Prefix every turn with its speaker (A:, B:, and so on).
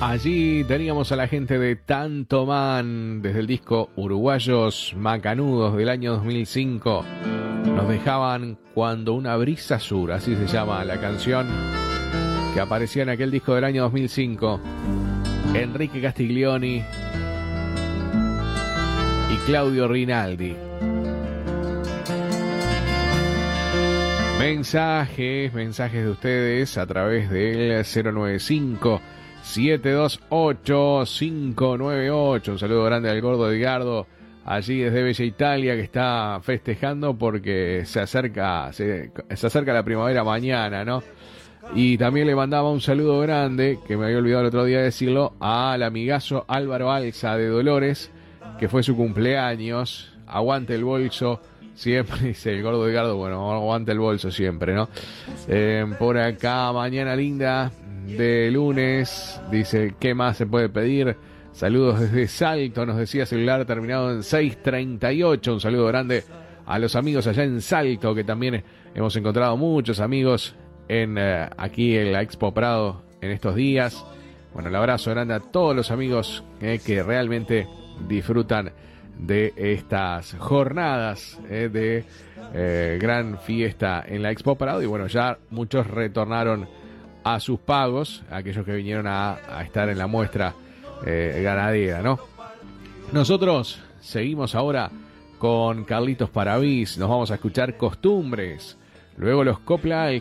A: Allí teníamos a la gente de Tanto Man desde el disco Uruguayos Macanudos del año 2005. Nos dejaban Cuando una brisa sur, así se llama la canción que aparecía en aquel disco del año 2005. Enrique Castiglioni y Claudio Rinaldi. Mensajes de ustedes a través del 095-728-598. Un saludo grande al gordo Edgardo, allí desde Bella Italia, que está festejando porque se acerca la primavera mañana, ¿no? Y también le mandaba un saludo grande, que me había olvidado el otro día decirlo, al amigazo Álvaro Alza de Dolores, que fue su cumpleaños. Aguante el bolso siempre, dice el gordo Edgardo. Bueno, aguante el bolso siempre, ¿no? Por acá, mañana linda de lunes, dice, ¿qué más se puede pedir? Saludos desde Salto, nos decía celular terminado en 638. Un saludo grande a los amigos allá en Salto, que también hemos encontrado muchos amigos en aquí en la Expo Prado en estos días. Bueno, el abrazo grande a todos los amigos que realmente disfrutan de estas jornadas de gran fiesta en la Expo Prado. Y bueno, ya muchos retornaron a sus pagos, aquellos que vinieron a estar en la muestra ganadera, ¿no? Nosotros seguimos ahora con Carlitos Parabís. Nos vamos a escuchar Costumbres, luego los Copla